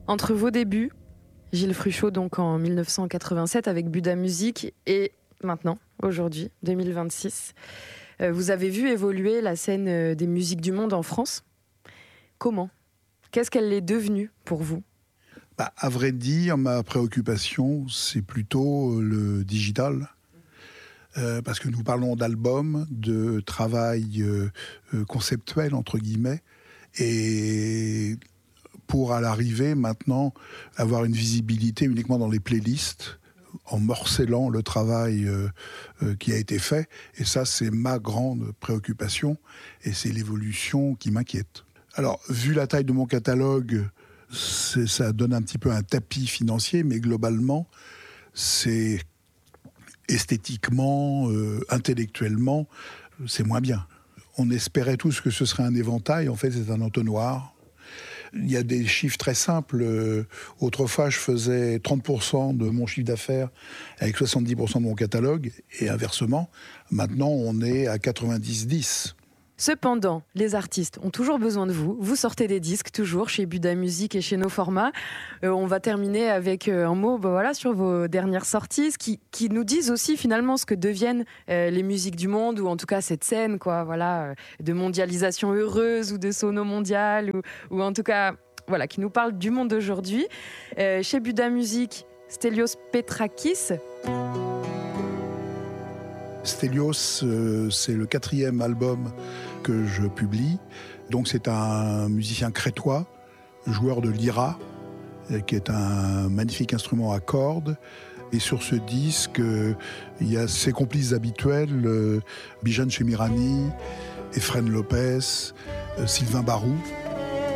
Entre vos débuts, Gilles Fruchot, donc en 1987 avec Buda Musique, et maintenant, aujourd'hui, 2026, vous avez vu évoluer la scène des musiques du monde en France. Comment ? Qu'est-ce qu'elle est devenue pour vous ? À vrai dire, ma préoccupation, c'est plutôt le digital. Parce que nous parlons d'albums, de travail conceptuel, entre guillemets, et pour à l'arrivée, maintenant, avoir une visibilité uniquement dans les playlists, en morcellant le travail qui a été fait. Et ça, c'est ma grande préoccupation, et c'est l'évolution qui m'inquiète. Alors, vu la taille de mon catalogue, ça donne un petit peu un tapis financier, mais globalement, c'est esthétiquement, intellectuellement, c'est moins bien. On espérait tous que ce serait un éventail, en fait c'est un entonnoir. Il y a des chiffres très simples. Autrefois, je faisais 30% de mon chiffre d'affaires avec 70% de mon catalogue, et inversement, maintenant on est à 90-10. Cependant, les artistes ont toujours besoin de vous. Vous sortez des disques, toujours, chez Buda Musique et chez No Format. On va terminer avec un mot sur vos dernières sorties, qui nous disent aussi finalement ce que deviennent les musiques du monde, ou en tout cas cette scène de mondialisation heureuse, ou de sono mondial, ou en tout cas qui nous parle du monde d'aujourd'hui. Chez Buda Musique, Stelios Petrakis. Stelios, c'est le 4e album que je publie. Donc c'est un musicien crétois, joueur de lira, qui est un magnifique instrument à cordes. Et sur ce disque, il y a ses complices habituels, Bijan Chemirani, Efren Lopez, Sylvain Barou.